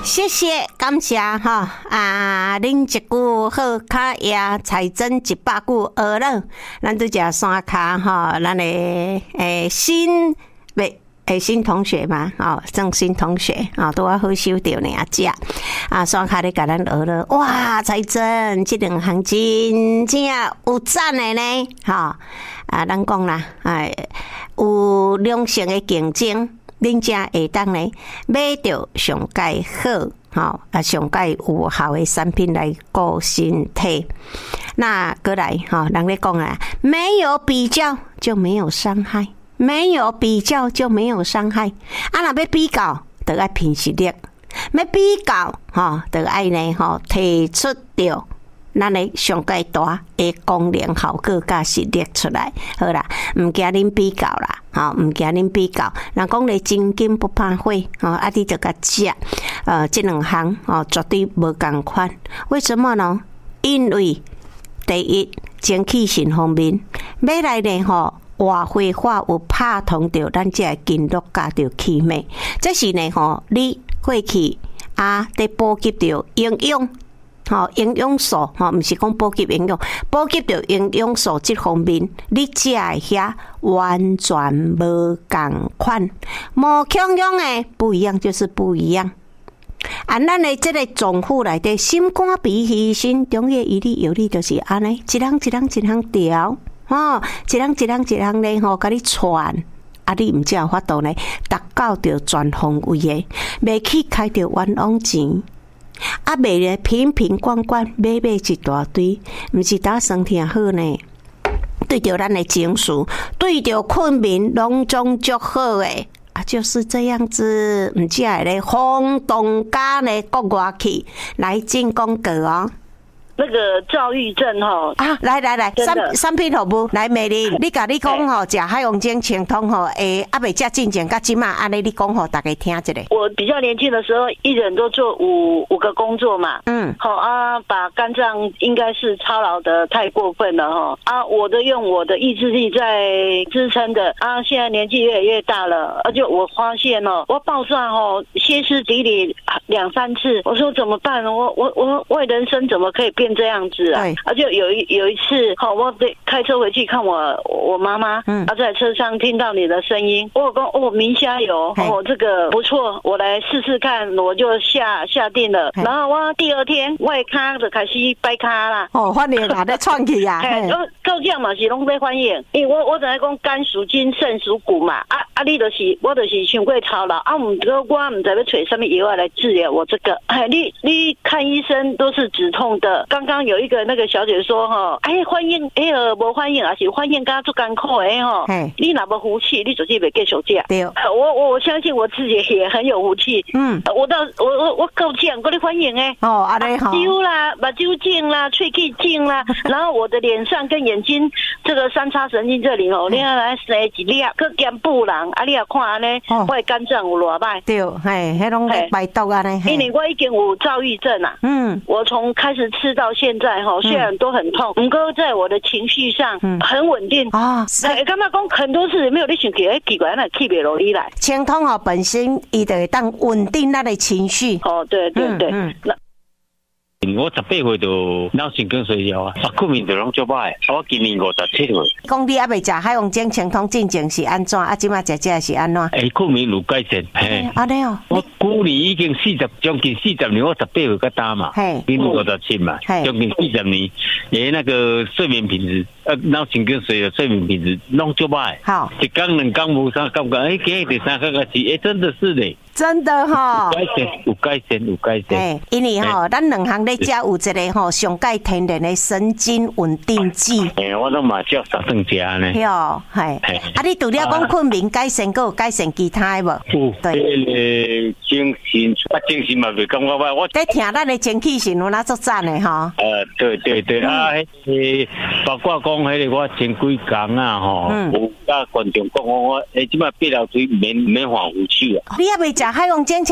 谢谢，感谢哈啊！恁一句好卡呀，财真100句学了，咱都叫山卡哈，咱的新同学嘛，郑新同学都要好收到呢只啊，山卡咧甲咱学了，哇，财真这2行真正有赞的呢，哈啊，咱讲啦，有良性的竞争。恁才会当呢买到上界好，上界有效的产品来顾身体。那过来人咧讲啊，没有比较就没有伤害，没有比较就没有伤害。若要比较，就要凭实力；要比较，就要呢提出着咱的上界大的功能效果甲实力出来。好啦，唔惊恁比较啦，唔惊恁比较。人讲咧真金不怕火，你就甲食，这2项绝对无共款。为什么呢？因为第一，精气神方面，买来呢活挥化有拍通着咱这经络甲着气脉，这是呢你过去得补给着营养。营养素毋是讲补给营养，补给着营养素这方面，你食的遐完全无共款，无同样的不一样就是不一样。咱的这个总府内底，心肝脾肺肾中药医理药理就是安尼，一项调，一项咧甲你传。你毋才有法度呢，达到着全方位的，袂去开着冤枉钱。卖咧瓶瓶罐罐，买一大堆，毋是打算听好呢。对着咱的情绪，对着困眠，拢总足好诶。就是这样子，毋只会咧轰动家呢国外去来进广告哦。 那个躁郁症来，产品服务来美丽，你甲你讲食海王精清通未食进前甲即马安尼，你讲大家听一下。 我比较年轻的时候，一人都做五个工作嘛，把肝脏应该是操劳的太过分了我都用我的意志力在支撑的现在年纪越来越大了，而且我发现我爆炸歇斯底里2、3次，我说怎么办？我人生怎么可以变这样子啊？就有一次我得开车回去看我妈妈，在车上听到你的声音，我讲明虾油这个不错，我来试试看，我就下定了。然后我第2天我的脚就开始摆脚啦。 反应在窜起啊！ 到这嘛是拢在反应，因为我知影讲肝属金，肾属骨嘛。你我就是伤过操劳毋过我唔知要找什么药来治疗我这个。你看医生都是止痛的。刚刚有一个那个小姐说反应无反应，还是反应敢足艰苦的你若无福气，你就是袂继续食。 对， 我相信我自己也很有福气。我够讲过你反应安尼目睭啦、目睭镜啦、喙齿镜啦，然后我的脸上跟眼睛这个3叉神经这里你要来生一粒，佮兼布人你也看安尼，我的肝脏有偌歹。 对，迄拢在排毒安尼。 因为我已经有躁郁症啊。我从开始吃到现在虽然都很痛，不过在我的情绪上很稳定感觉讲很多事没有你想起奇怪，那起不落你来。 清通本身伊就会当稳定咱的情绪。 对。 我18岁就脑神经衰弱困眠就拢足歹。我今年57岁。 讲你未食海王精清通进前是安怎？即马食是安怎？ 困眠有改善。 安尼我旧年已经将近40年，我18岁甲打嘛，今年57嘛，将近40年。那个睡眠品质，脑神经衰弱睡眠品质拢足歹。 好， 一天2天无啥感觉，今日第3个是，真的是嘞。 真的有改善。 因为咱2项咧食有一个上界天然的神经稳定剂。 我都嘛照3顿食呢。 你除了讲困眠改善，还有改善其他的无？ 对。精神嘛袂感觉歹。我在听咱的精气神有哪足赞的对。包括讲迄个我前几工有甲观众讲我即摆闭了嘴免换护手。 你也未食海王精